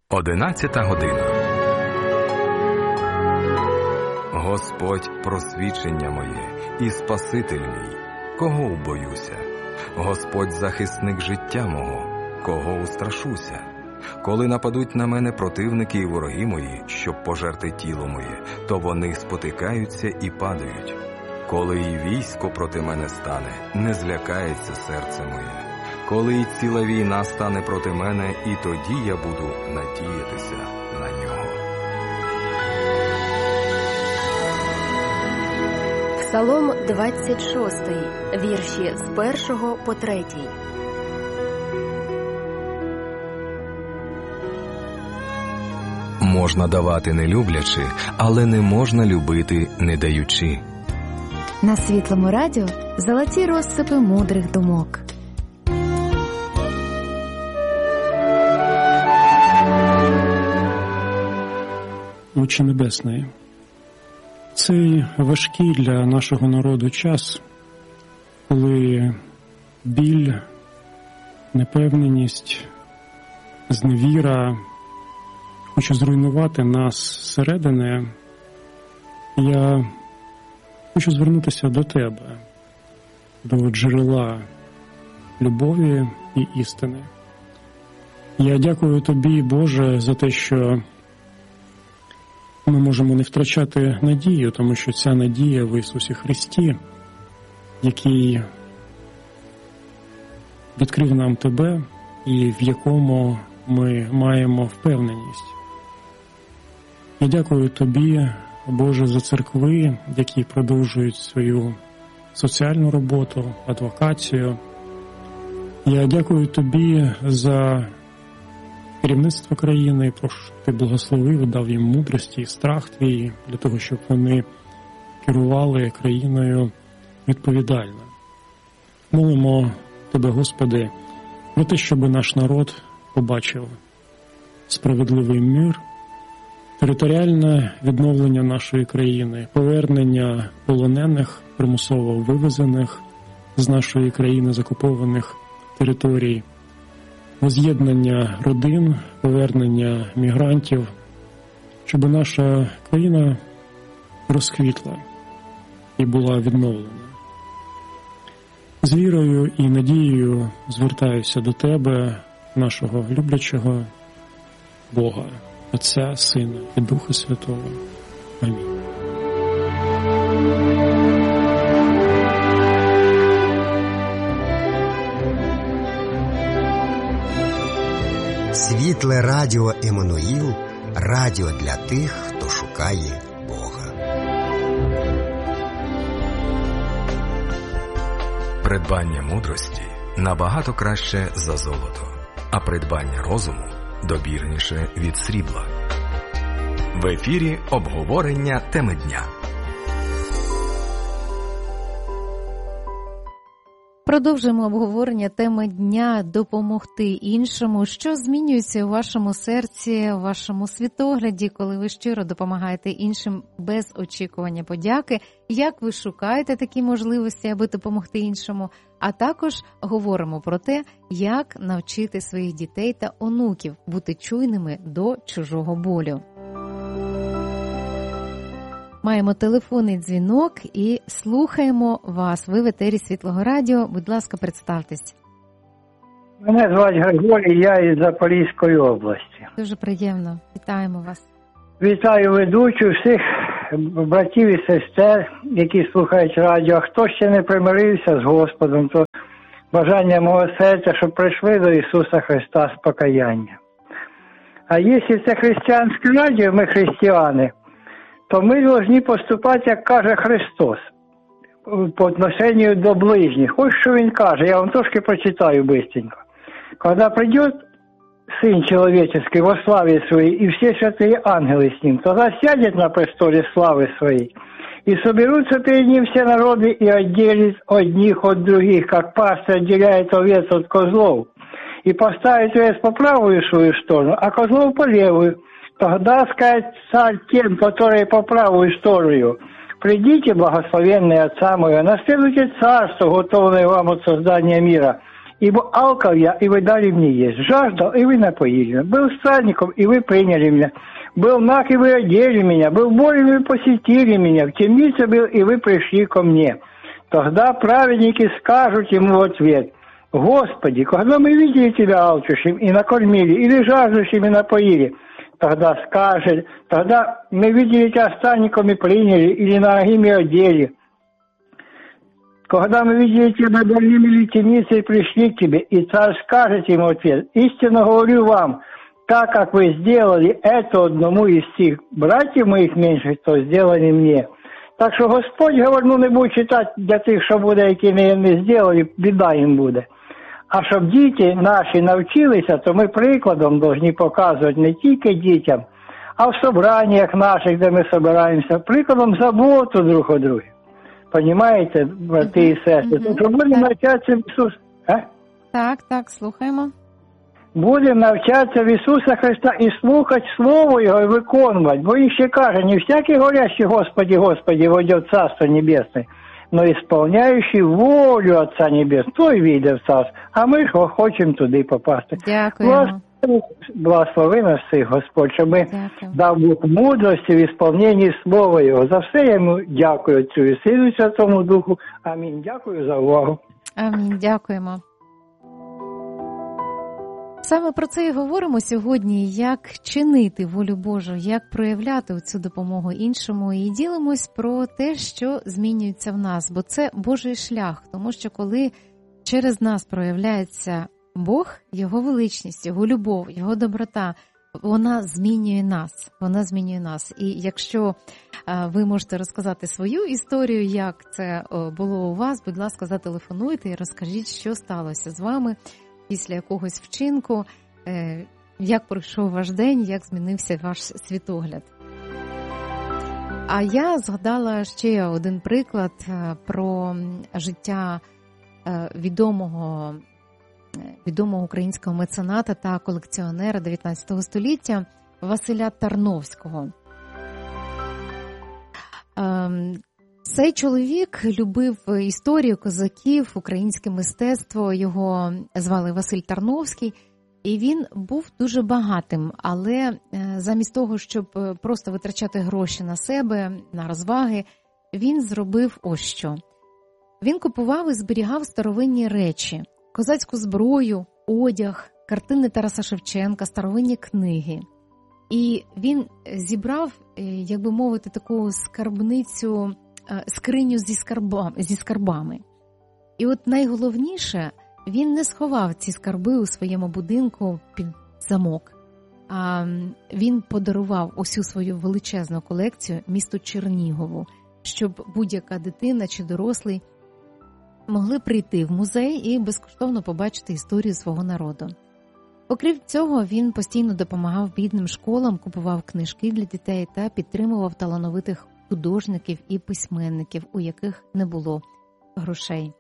11 година. Господь – просвічення моє і Спаситель мій, кого убоюся? Господь – захисник життя мого, кого устрашуся? Коли нападуть на мене противники і вороги мої, щоб пожерти тіло моє, то вони спотикаються і падають. Коли і військо проти мене стане, не злякається серце моє. Коли і ціла війна стане проти мене, і тоді я буду надіятися на нього. Псалом 26, вірші з 1 по 3. Можна давати не люблячи, але не можна любити не даючи. На Світлому радіо золоті розсипи мудрих думок. Отче Небесний, цей важкий для нашого народу час, коли біль, непевненість, зневіра хоче зруйнувати нас зсередини, я хочу звернутися до Тебе, до джерела любові і істини. Я дякую Тобі, Боже, за те, що ми можемо не втрачати надію, тому що ця надія в Ісусі Христі, який відкрив нам Тебе і в якому ми маємо впевненість. Я дякую Тобі, Боже, за церкви, які продовжують свою соціальну роботу, адвокацію. Я дякую Тобі за керівництво країни, прошу, щоб Ти благословив, дав їм мудрості і страх Твій, для того, щоб вони керували країною відповідально. Молимо Тебе, Господи, про те, щоб наш народ побачив справедливий мир, територіальне відновлення нашої країни, повернення полонених, примусово вивезених з нашої країни з окупованих територій, воз'єднання родин, повернення мігрантів, щоб наша країна розквітла і була відновлена. З вірою і надією звертаюся до Тебе, нашого люблячого Бога, Отця, Сина і Духа Святого. Амінь. Світле радіо Еммануїл – радіо для тих, хто шукає Бога. Придбання мудрості набагато краще за золото, а придбання розуму добірніше від срібла. В ефірі обговорення теми дня. Продовжуємо обговорення теми дня «Допомогти іншому». Що змінюється у вашому серці, у вашому світогляді, коли ви щиро допомагаєте іншим без очікування подяки? Як ви шукаєте такі можливості, аби допомогти іншому? А також говоримо про те, як навчити своїх дітей та онуків бути чуйними до чужого болю. Маємо телефонний дзвінок і слухаємо вас. Ви в етері Світлого радіо. Будь ласка, представтесь. Мене звати Григорій, я із Запорізької області. Дуже приємно. Вітаємо вас. Вітаю ведучу, всіх братів і сестер, які слухають радіо. А хто ще не примирився з Господом, то бажання мого серця, щоб прийшли до Ісуса Христа з покаяння. А якщо це християнське радіо, ми християни, то ми повинні поступати, як каже Христос, по отношению до ближніх. Ось що Він каже, я вам трошки прочитаю быстренько. Когда придет Сын Человеческий во славе Своей, и все святые ангелы с Ним, тогда сядет на престоле славы Своей, и соберутся перед Ним все народы, и отделит одних от других, как пастырь отделяет овец от козлов, и поставит овец по правую свою сторону, а козлов по левую. Тогда скажет царь тем, которые по правую сторону: придите, благословенные Отца Моего, наследуйте царство, готовое вам от создания мира. Ибо алкал я, и вы дали мне есть, жаждал, и вы напоили меня, был странником, и вы приняли меня, был наг, и вы одели меня, был болен, и вы посетили меня, в темнице был, и вы пришли ко мне. Тогда праведники скажут ему в ответ: Господи, когда мы видели тебя алчущим и накормили, или жаждущим и напоили, тогда мы видели тебя странником и приняли, или нагим и одели. Когда мы видели тебя больным или в темнице и пришли к тебе, и царь скажет ему в ответ: истинно говорю вам, так как вы сделали это одному из всех братьев моих меньших, то сделали мне. Так що Господь, говорю, не буде читати для тих, що буде, які не зробили, біда їм буде. А щоб діти наші навчилися, то ми прикладом повинні показувати не тільки дітям, а в собраннях наших, де ми збираємося, прикладом заботу друг о друге. Понімаєте, брати і сестри? Тобто будемо навчатися в Ісуса. Так, слухаємо. Будемо навчатися в Ісуса Христа і слухати Слово Його і виконувати. Бо Він ще каже, не всякий говорящий Господи, Господи, войдет в Царство Небесное, но исполняющий волю Отца Небесного, той війде в Царство. А ми ж хочемо туди попасти. Дякуємо. Благослови нас всіх, Господь, щоб ми дав Бог мудрості в ісполненні Слова Його. За все я йому дякую, Отцю і Сину, Святому Духу. Амінь. Дякую за увагу. Амінь. Дякуємо. Саме про це і говоримо сьогодні, як чинити волю Божу, як проявляти цю допомогу іншому, і ділимось про те, що змінюється в нас, бо це Божий шлях, тому що коли через нас проявляється Бог, Його величність, Його любов, Його доброта, вона змінює нас. І якщо ви можете розказати свою історію, як це було у вас, будь ласка, зателефонуйте і розкажіть, що сталося з вами після якогось вчинку, як пройшов ваш день, як змінився ваш світогляд. А я згадала ще один приклад про життя відомого українського мецената та колекціонера 19 століття Василя Тарновського. Цей чоловік любив історію козаків, українське мистецтво, його звали Василь Тарновський, і він був дуже багатим, але замість того, щоб просто витрачати гроші на себе, на розваги, він зробив ось що. Він купував і зберігав старовинні речі, козацьку зброю, одяг, картини Тараса Шевченка, старовинні книги. І він зібрав, як би мовити, таку скриню зі скарбами. І от найголовніше, він не сховав ці скарби у своєму будинку під замок, а він подарував усю свою величезну колекцію місту Чернігову, щоб будь-яка дитина чи дорослий могли прийти в музей і безкоштовно побачити історію свого народу. Окрім цього, він постійно допомагав бідним школам, купував книжки для дітей та підтримував талановитих художників і письменників, у яких не було грошей.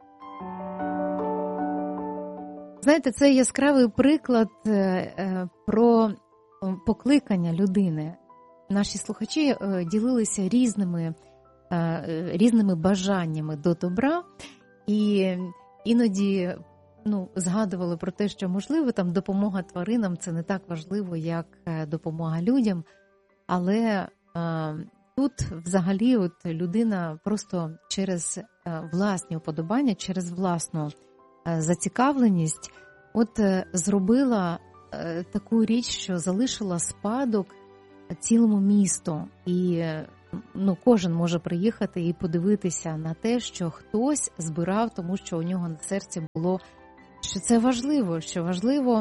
Знаєте, це яскравий приклад про покликання людини. Наші слухачі ділилися різними бажаннями до добра, і іноді згадували про те, що, можливо, там допомога тваринам – це не так важливо, як допомога людям, але тут взагалі от людина просто через власні уподобання, через власну зацікавленість зробила таку річ, що залишила спадок цілому місту. І кожен може приїхати і подивитися на те, що хтось збирав, тому що у нього на серці було, що це важливо, що важливо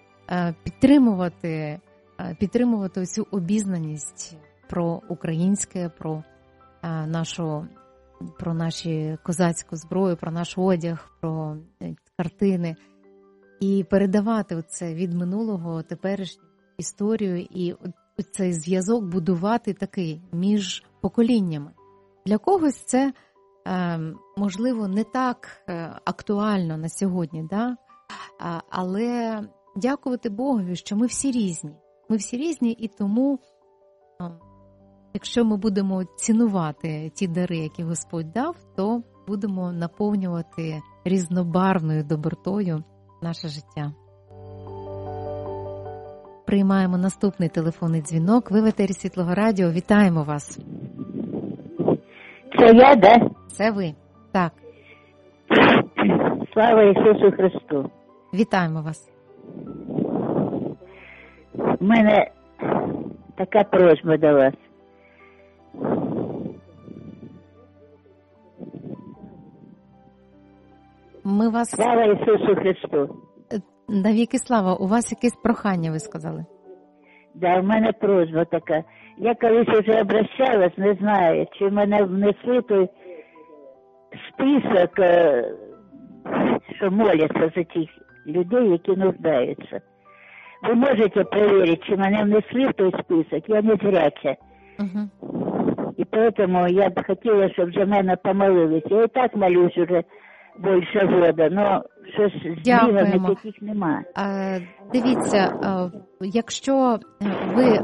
підтримувати цю обізнаність про українське, про нашу козацьку зброю, про наш одяг, про картини. І передавати це від минулого, теперішню історію, і цей зв'язок будувати такий між поколіннями. Для когось це, можливо, не так актуально на сьогодні, да? Але дякувати Богові, що ми всі різні. Ми всі різні, і тому, якщо ми будемо цінувати ті дари, які Господь дав, то будемо наповнювати різнобарвною добротою наше життя. Приймаємо наступний телефонний дзвінок. Ви в етері Світлого Радіо. Вітаємо вас. Це я, да? Це ви. Так. Слава Ісусу Христу. Вітаємо вас. У мене така просьба до вас. Ми вас... Слава Ісусу Христу. Навіки слава. У вас якесь прохання, ви сказали? Да, у мене просьба така. Я колись вже обращалась, не знаю, чи мене внесли той список, що моляться за тих людей, які нуждаються. Ви можете перевірити, чи мене внесли в той список? Я не зряча. Угу. І тому я б хотіла, щоб за мене помолилися. Я і так молюсь уже більше года, але щось здвигами таких немає. Дивіться, якщо ви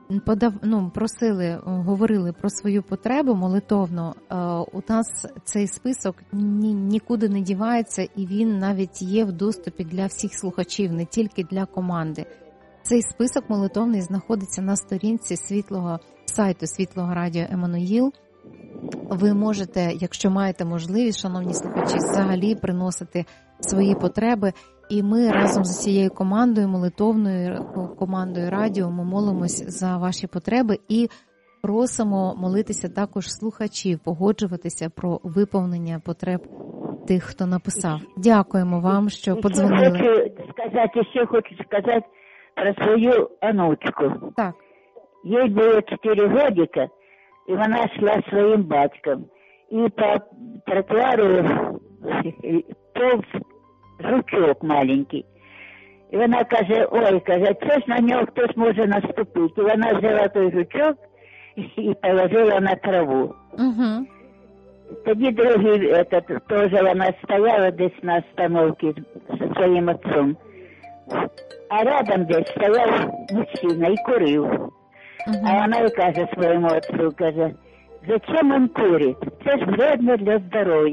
говорили про свою потребу молитовну, у нас цей список нікуди не дівається, і він навіть є в доступі для всіх слухачів, не тільки для команди. Цей список молитовний знаходиться на сторінці сайту Світлого Радіо Еммануїл. Ви можете, якщо маєте можливість, шановні слухачі, взагалі приносити свої потреби. І ми разом з усією командою, молитовною командою радіо, ми молимось за ваші потреби і просимо молитися також слухачів, погоджуватися про виповнення потреб тих, хто написав. Дякуємо вам, що подзвонили. Ще хочу сказати про свою онучку. Так. Їй було 4 годика, і вона йшла зі своїм батьком. І по тротуару повз жучок маленький. І вона каже, це ж на нього хтось може наступити. І вона взяла той жучок і положила на траву. Угу. Тоді другий, теж вона стояла десь на остановці зі своїм отцом. А рядом десь стояв мужчина і курив. Угу. А вона і каже своєму отцу, каже, зачем він курить? Це ж вредно для здоров'я.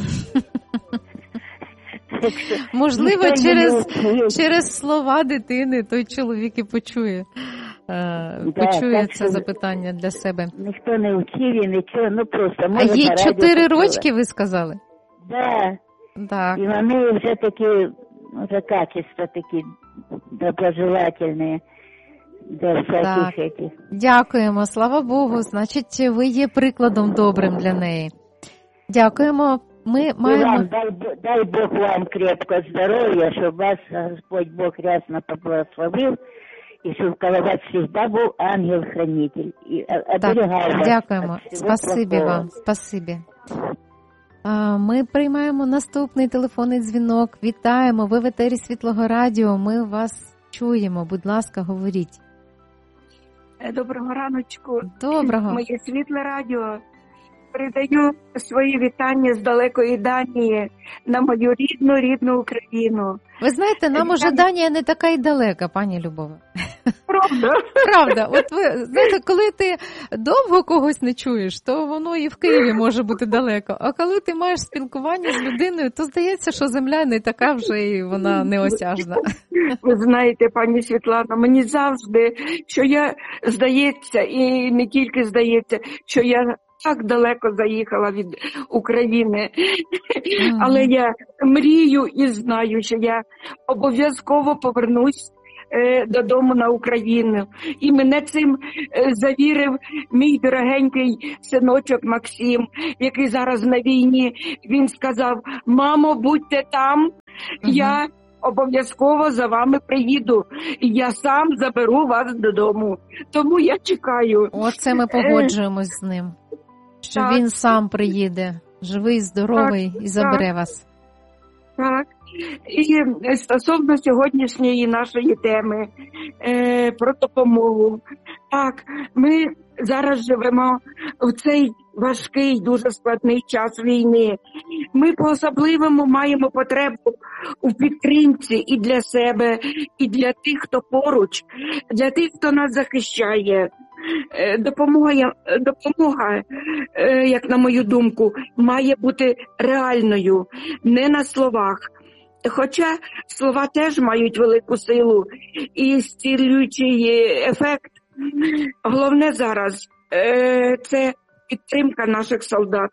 Можливо, через слова дитини той чоловік і почує це запитання для себе. Ніхто не вчив і нічого, просто... А їй 4 рочки, ви сказали? Так. І вони вже такі, качества такі доброжелательні для всяких этих. Дякуємо, слава Богу, значить, ви є прикладом добрим для неї. Дякуємо. Ми маємо... Дай Бог вам крепко здоров'я, щоб вас Господь Бог рясно поблагословив, і щоб коло вас завжди був ангел-хранитель. І оберігав вас. Дякуємо. Спасибі вам. Спасибі. Ми приймаємо наступний телефонний дзвінок. Вітаємо. Ви в етері Світлого Радіо. Ми вас чуємо. Будь ласка, говоріть. Доброго раночку. Доброго. Моє Світле Радіо. Передаю свої вітання з далекої Данії на мою рідну Україну. Ви знаєте, нам уже Данія не така й далека, пані Любове. Правда? Правда. От ви знаєте, коли ти довго когось не чуєш, то воно і в Києві може бути далеко. А коли ти маєш спілкування з людиною, то здається, що земля не така вже і вона неосяжна. Ви знаєте, пані Світлана, мені завжди, що я, здається, і не тільки здається, що я так далеко заїхала від України. Але я мрію і знаю, що я обов'язково повернусь додому на Україну. І мене цим завірив мій дорогенький синочок Максим, який зараз на війні. Він сказав: мамо, будьте там, я обов'язково за вами приїду. І я сам заберу вас додому. Тому я чекаю. Оце ми погоджуємось з ним. Що так. Він сам приїде, живий, здоровий, і забере вас. Так. І стосовно сьогоднішньої нашої теми про допомогу. Так, ми зараз живемо в цей важкий, дуже складний час війни. Ми по-особливому маємо потребу у підтримці і для себе, і для тих, хто поруч, для тих, хто нас захищає. Допомога, як на мою думку, має бути реальною, не на словах. Хоча слова теж мають велику силу і зцілюючий ефект, головне зараз це підтримка наших солдат.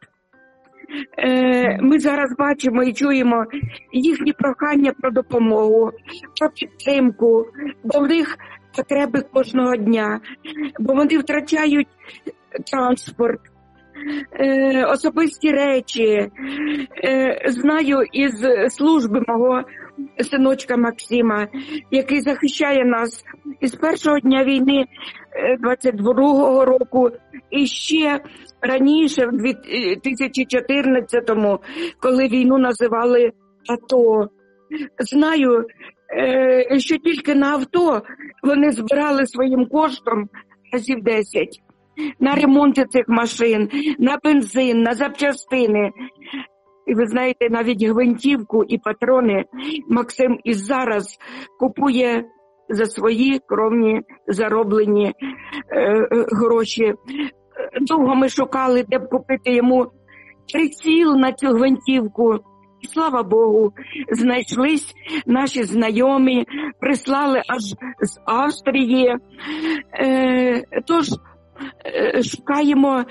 Ми зараз бачимо і чуємо їхні прохання про допомогу, про підтримку, бо в них потреби кожного дня, бо вони втрачають транспорт, особисті речі. Знаю із служби мого синочка Максима, який захищає нас із першого дня війни 22-го року і ще раніше, в 2014-му, коли війну називали АТО. Знаю, що тільки на авто вони збирали своїм коштом разів 10. На ремонти цих машин, на бензин, на запчастини. І ви знаєте, навіть гвинтівку і патрони Максим і зараз купує за свої кровні зароблені гроші. Довго ми шукали, де б купити йому приціл на цю гвинтівку. І, слава Богу, знайшлись наші знайомі, прислали аж з Австрії. Тож шукаємо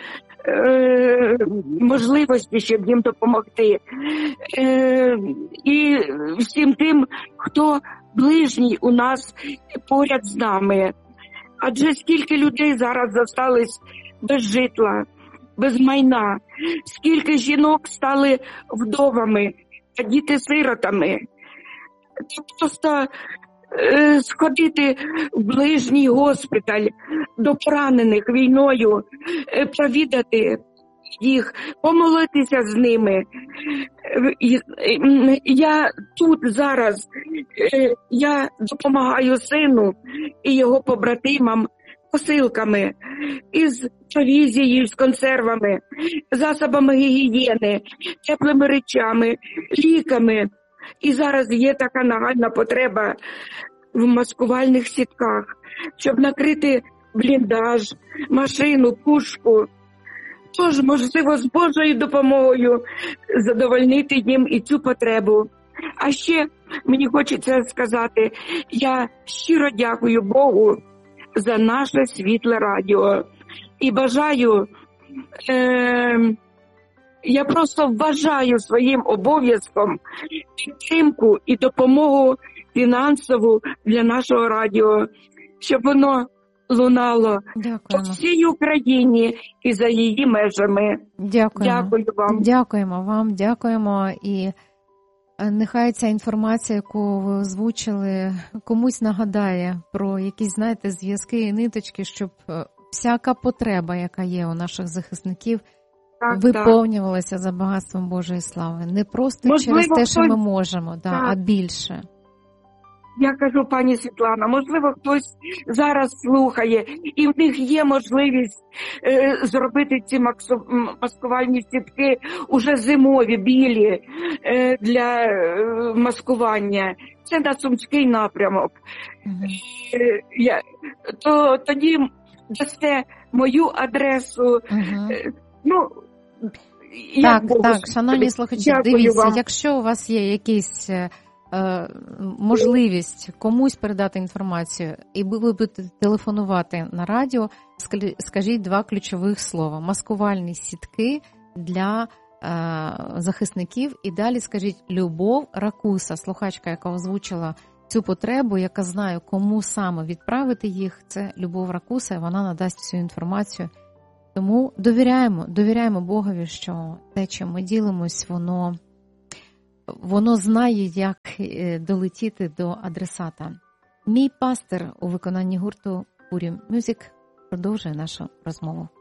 можливості, щоб їм допомогти. І всім тим, хто ближній у нас поряд з нами. Адже скільки людей зараз залишились без житла, без майна, скільки жінок стали вдовами, а діти-сиротами. Просто сходити в ближній госпіталь до поранених війною, провідати їх, помолитися з ними. Я тут зараз, я допомагаю сину і його побратимам посилками із провізією, з консервами, засобами гігієни, теплими речами, ліками. І зараз є така нагальна потреба в маскувальних сітках, щоб накрити бліндаж, машину, пушку. Тож, можливо, з Божою допомогою задовольнити їм і цю потребу. А ще мені хочеться сказати, я щиро дякую Богу за наше світле радіо. І бажаю, я просто вважаю своїм обов'язком підтримку і допомогу фінансову для нашого радіо, щоб воно лунало по всій Україні і за її межами. Дякую вам. Дякуємо вам, дякуємо. І нехай ця інформація, яку ви озвучили, комусь нагадає про якісь, знаєте, зв'язки і ниточки, щоб всяка потреба, яка є у наших захисників, виповнювалася за багатством Божої слави. Не просто можливо, через те, що ми можемо, а більше. Я кажу, пані Світлана, можливо, хтось зараз слухає, і в них є можливість зробити ці маскувальні сітки уже зимові, білі, для маскування. Це на Сумський напрямок. Тоді дасте мою адресу. Так, шановні слухачі, дивіться, вам. Якщо у вас є якісь можливість комусь передати інформацію, і ви будете телефонувати на радіо, скажіть 2 ключових слова. Маскувальні сітки для захисників. І далі скажіть Любов Ракуса, слухачка, яка озвучила цю потребу, яка знає, кому саме відправити їх. Це Любов Ракуса, і вона надасть всю інформацію. Тому довіряємо Богові, що те, чим ми ділимось, воно знає, як долетіти до адресата. Мій пастир у виконанні гурту Purim Music продовжує нашу розмову.